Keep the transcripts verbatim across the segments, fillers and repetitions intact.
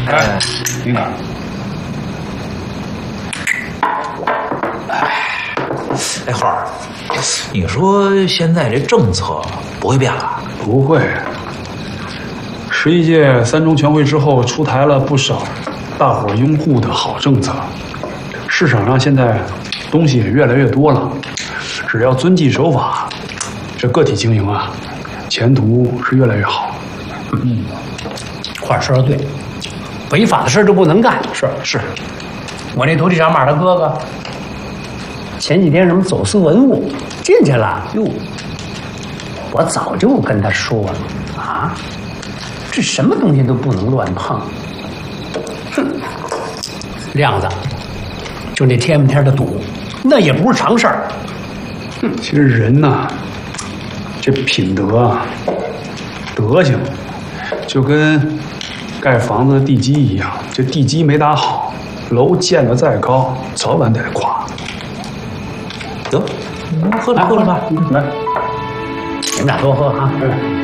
哎，您看。 哎，花儿，你说现在这政策不会变了？ 不会。十一届三中全会之后，出台了不少大伙拥护的好政策。市场上现在东西也越来越多了，只要遵纪守法，这个体经营啊，前途是越来越好。 嗯，花儿说的对，违法的事就不能干。 是是，我那土地上马他哥哥。前几天什么走私文物进去了哟，我早就跟他说了啊，这什么东西都不能乱碰。哼，亮子，就那天不天的赌，那也不是常事儿。 哼，其实人呐，这品德啊，德行，就跟盖房子的地基一样，这地基没打好，楼建得再高，早晚得垮。 得，你们喝了喝了吧， 来， 你们俩多喝啊。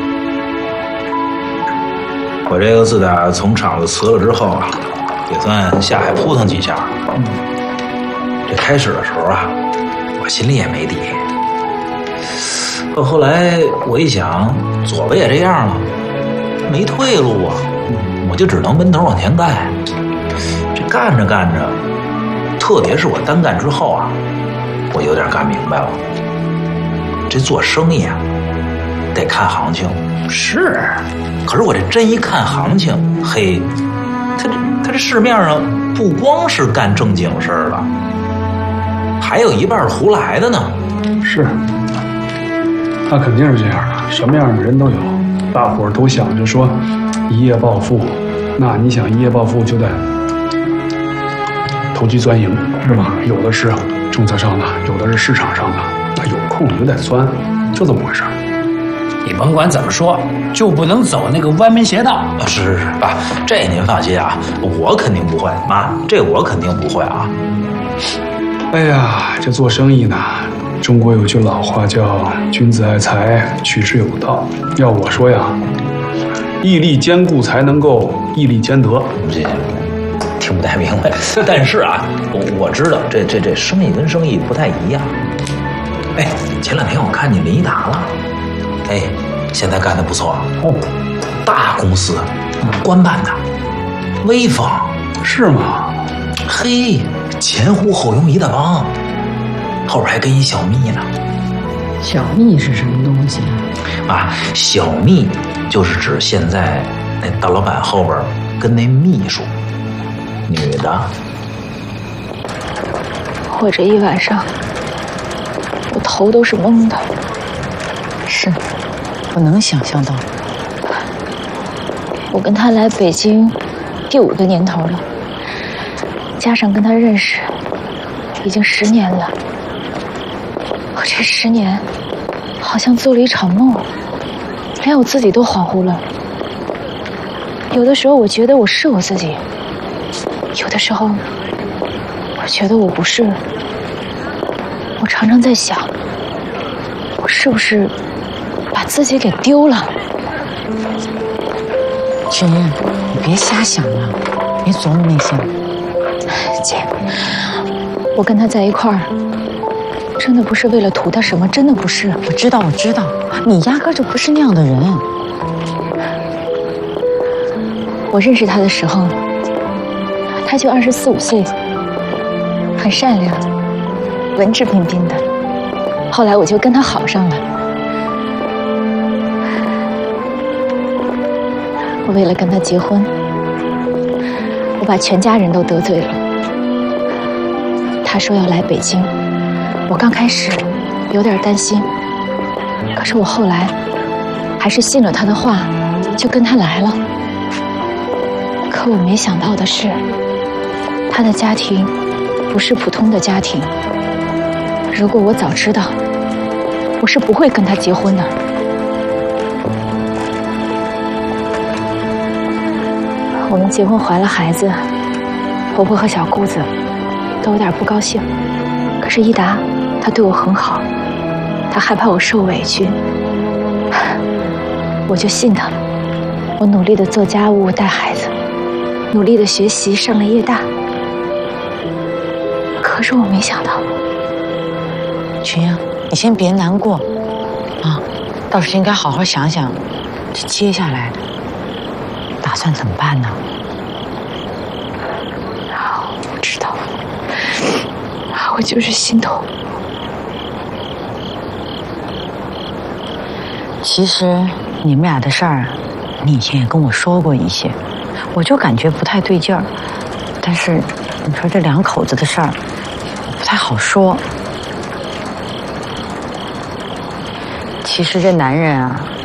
我这个自打从厂子辞了之后啊，也算下海扑腾几下。嗯，这开始的时候啊，我心里也没底。可后来我一想，左吧也这样了，没退路啊，我就只能闷头往前干。这干着干着，特别是我单干之后啊。我有点干明白了，这做生意啊，得看行情。 是， 可是我这真一看行情，嘿，他这他这市面上不光是干正经事儿了，还有一半是胡来的呢。 是，那肯定是这样的，什么样的人都有。大伙儿都想着说一夜暴富，那你想一夜暴富就得投机钻营，是吧？有的是政策上的，有的是市场上的，那有空你就得钻，就这么回事。 你甭管怎么说，就不能走那个歪门邪道。 是是是，爸，这您放心啊，我肯定不会，妈，这我肯定不会啊。 哎呀，这做生意呢，中国有句老话叫“君子爱财，取之有道”。要我说呀，义利兼顾才能够义利兼得。 这听不太明白，但是啊，我我知道这这这生意跟生意不太一样。哎，前两天我看见林一达了，哎，现在干得不错哦，大公司，官办的，威风， 是吗？ 嘿，前呼后拥一大帮，后边还跟一小蜜呢。 小蜜是什么东西啊？啊，小蜜就是指现在那大老板后边跟那秘书。女的， 或者一晚上，我头都是懵的。 是，我能想象到。 我跟他来北京第五个年头了，加上跟他认识，已经十年了。我这十年，好像做了一场梦，连我自己都恍惚了。有的时候，我觉得我是我自己。有的时候，我觉得我不是。我常常在想，我是不是把自己给丢了？ 芷燕，你别瞎想了，别琢磨那些。 姐，我跟他在一块儿，真的不是为了图他什么，真的不是。 我知道，我知道，你压根就不是那样的人。 我认识他的时候，他就二十四五岁，很善良，文质彬彬的。后来我就跟他好上了。我为了跟他结婚，我把全家人都得罪了。他说要来北京，我刚开始有点担心，可是我后来还是信了他的话，就跟他来了。可我没想到的是，他的家庭不是普通的家庭。如果我早知道，我是不会跟他结婚的。我们结婚怀了孩子，婆婆和小姑子都有点不高兴。可是一达他对我很好，他害怕我受委屈，我就信他了。我努力的做家务带孩子， 努力的学习，上了夜大。可是我没想到， 群英，你先别难过啊，倒是应该好好想想，这接下来打算怎么办呢？ 我知道，我就是心痛。 其实你们俩的事儿，你以前也跟我说过一些，我就感觉不太对劲儿。但是你说这两口子的事儿，不太好说。其实这男人啊，